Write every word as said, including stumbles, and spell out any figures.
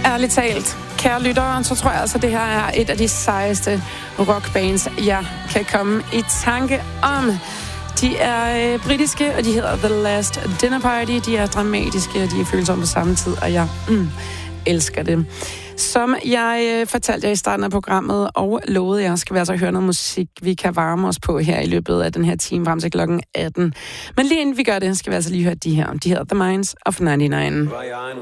ærligt talt, kære lyttere, så tror jeg altså, det her er et af de sejeste rockbands, jeg kan komme i tanke om. De er øh, britiske, og de hedder The Last Dinner Party. De er dramatiske, og de er følsomme på samme tid, og jeg mm, elsker det. Som jeg øh, fortalte jer i starten af programmet, og lovede jer, skal vi altså høre noget musik, vi kan varme os på her i løbet af den her time frem til klokken atten. Men lige inden vi gør det, skal vi altså lige høre de her. De hedder The Minds of nioghalvfems.